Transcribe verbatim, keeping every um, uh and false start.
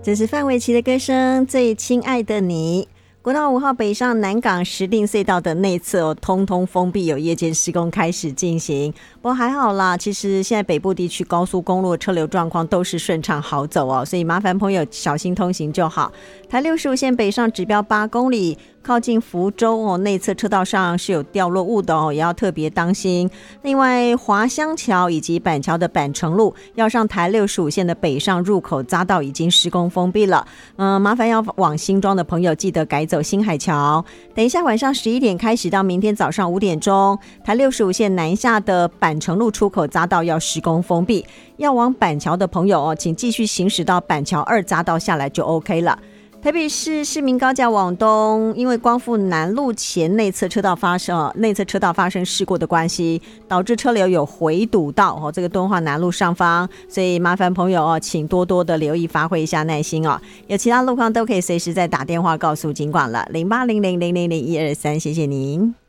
这是范玮琪的歌声《最亲爱的你》。国道五号北上南港石碇隧道的内侧哦，通通封闭，有夜间施工开始进行。不过还好啦，其实现在北部地区高速公路的车流状况都是顺畅好走哦，所以麻烦朋友小心通行就好。台六十五线北上指标八公里，靠近福州哦，内侧车道上是有掉落物的哦，也要特别当心。另外，华香桥以及板桥的板城路要上台六十五线的北上入口匝道已经施工封闭了，嗯，麻烦要往新庄的朋友记得改走新海桥。等一下晚上十一点开始到明天早上五点钟，台六十五线南下的板城路出口匝道要施工封闭，要往板桥的朋友哦，请继续行驶到板桥二匝道下来就 OK 了。台北市市民高架往东，因为光复南路前内侧车道发生、呃、内侧车道发生事故的关系，导致车流有回堵到、哦、这个敦化南路上方，所以麻烦朋友哦，请多多的留意，发挥一下耐心哦。有其他路况都可以随时再打电话告诉警管了，零八零零零零零一二三，谢谢您。